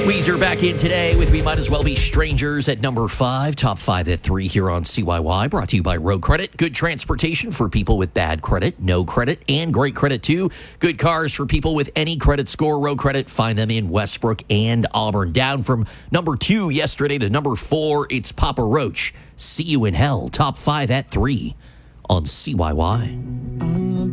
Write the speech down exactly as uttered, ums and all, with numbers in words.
Weezer back in today with We Might As Well Be Strangers at number five, top five at three here on C Y Y, brought to you by Road Credit. Good transportation for people with bad credit, no credit, and great credit too. Good cars for people with any credit score. Road Credit, find them in Westbrook and Auburn. Down from number two yesterday to number four, it's Papa Roach. See You in Hell, top five at three on C Y Y.